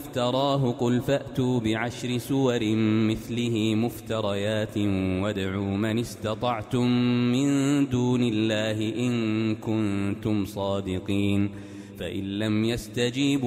افتراه قل فأتوا بعشر سور مثله مفتريات وادعوا من استطعتم من دون الله إن كنتم صادقين فإن لم يستجيبوا